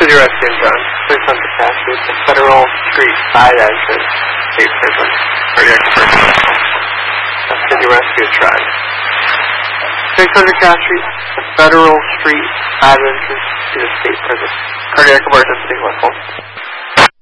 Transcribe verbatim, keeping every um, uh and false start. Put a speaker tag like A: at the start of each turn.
A: City Rescue John. six hundred Cash Street, the Federal Street side entrance, State Prison. Cardiac emergency. City Rescue Tribe. six hundred Cash Street, the Federal Street side entrance to the State Prison. Cardiac emergency, whistle.